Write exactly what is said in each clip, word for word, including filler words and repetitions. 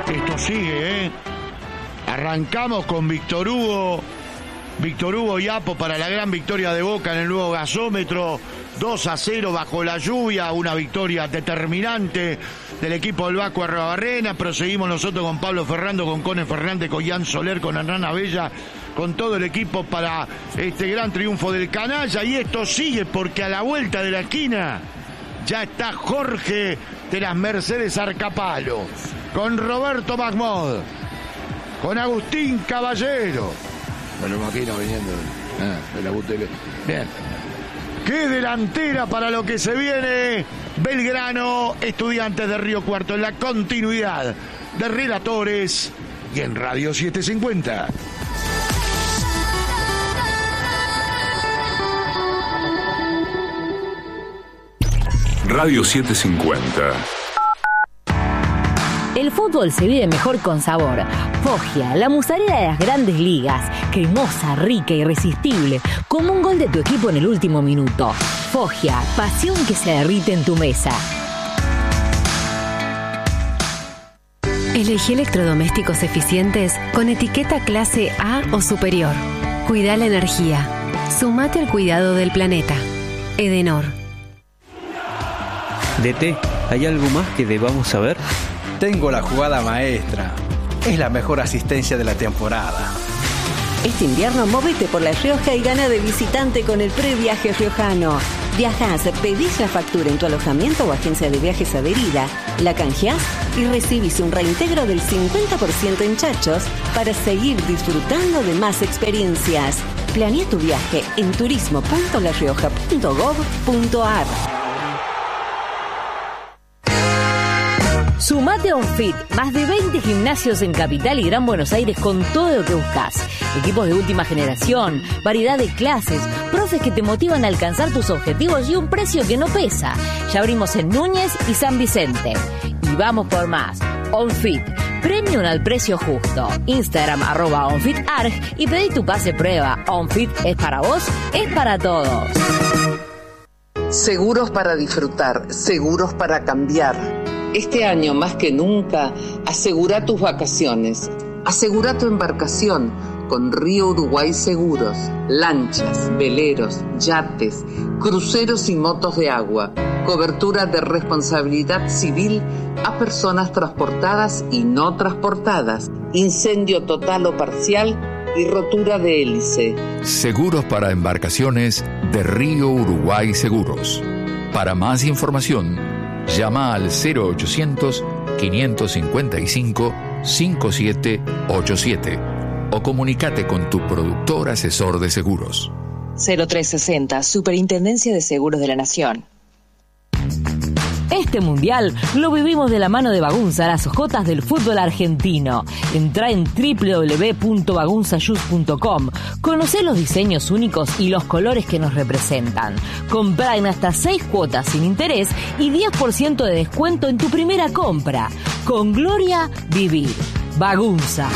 Esto sigue, ¿eh? Arrancamos con Víctor Hugo. Víctor Hugo y Apo para la gran victoria de Boca en el nuevo gasómetro. dos a cero bajo la lluvia, una victoria determinante del equipo del Vasco Arrobarrena. Proseguimos nosotros con Pablo Ferrando, con Cone Fernández, con Ian Soler, con Hernán Abella, con todo el equipo para este gran triunfo del Canalla. Y esto sigue porque a la vuelta de la esquina ya está Jorge de las Mercedes Arcapalo, con Roberto Magmod, con Agustín Caballero. Me lo imagino viniendo ah, de la Butele. Bien. ¡Qué delantera para lo que se viene! Belgrano, Estudiantes de Río Cuarto, en la continuidad de Relatores y en Radio setecientos cincuenta. Radio setecientos cincuenta. El fútbol se vive mejor con sabor. Foggia, la mozzarella de las grandes ligas. Cremosa, rica, irresistible. Como un gol de tu equipo en el último minuto. Foggia, pasión que se derrite en tu mesa. Elegí electrodomésticos eficientes con etiqueta clase A o superior. Cuida la energía. Sumate al cuidado del planeta. Edenor. D T, ¿hay algo más que debamos saber? Tengo la jugada maestra. Es la mejor asistencia de la temporada. Este invierno móvete por La Rioja y gana de visitante con el previaje riojano. Viajás, pedís la factura en tu alojamiento o agencia de viajes adherida, la canjeás y recibís un reintegro del cincuenta por ciento en chachos para seguir disfrutando de más experiencias. Planea tu viaje en turismo punto la rioja punto gob punto ar. Sumate a OnFit, más de veinte gimnasios en Capital y Gran Buenos Aires con todo lo que buscas. Equipos de última generación, variedad de clases, profes que te motivan a alcanzar tus objetivos y un precio que no pesa. Ya abrimos en Núñez y San Vicente. Y vamos por más. OnFit, premium al precio justo. Instagram arroba OnFitArg y pedí tu pase prueba. OnFit es para vos, es para todos. Seguros para disfrutar, seguros para cambiar. Este año, más que nunca, asegura tus vacaciones. Asegura tu embarcación con Río Uruguay Seguros. Lanchas, veleros, yates, cruceros y motos de agua. Cobertura de responsabilidad civil a personas transportadas y no transportadas. Incendio total o parcial y rotura de hélice. Seguros para embarcaciones de Río Uruguay Seguros. Para más información, llama al cero ochocientos, quinientos cincuenta y cinco, cincuenta y siete ochenta y siete o comunícate con tu productor asesor de seguros. cero tres sesenta, Superintendencia de Seguros de la Nación. Este mundial lo vivimos de la mano de Bagunza, las jotas del fútbol argentino. Entrá en doble u doble u doble u punto bagunza shoes punto com. Conocé los diseños únicos y los colores que nos representan. Comprá en hasta seis cuotas sin interés y diez por ciento de descuento en tu primera compra. Con gloria, vivir. Bagunza.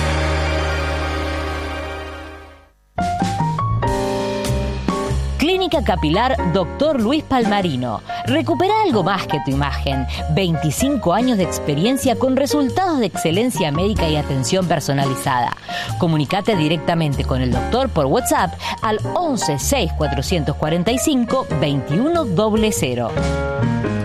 Clínica Capilar Doctor Luis Palmarino. Recupera algo más que tu imagen. veinticinco años de experiencia con resultados de excelencia médica y atención personalizada. Comunicate directamente con el doctor por WhatsApp al once seis cuatrocientos cuarenta y cinco veintiuno cero cero.